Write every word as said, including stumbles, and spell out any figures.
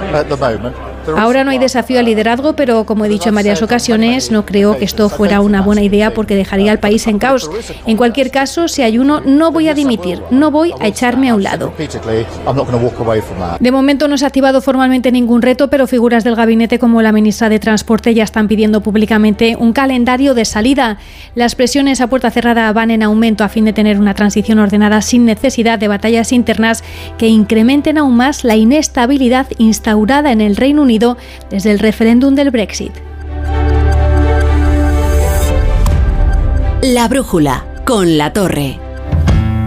Ahora no hay desafío al liderazgo, pero como he dicho en varias ocasiones, no creo que esto fuera una buena idea porque dejaría al país en caos. En cualquier caso, si ayuno, no voy a dimitir, no voy a echarme a un lado. De momento no se ha activado formalmente ningún reto, pero figuras del gabinete como la ministra de Transporte ya están pidiendo públicamente un calendario de salida. Las presiones a puerta cerrada van en aumento a fin de tener una transición ordenada sin necesidad de batallas internas que incrementen aún más la inestabilidad instaurada en el Reino Unido desde el referéndum del Brexit. La brújula con La Torre.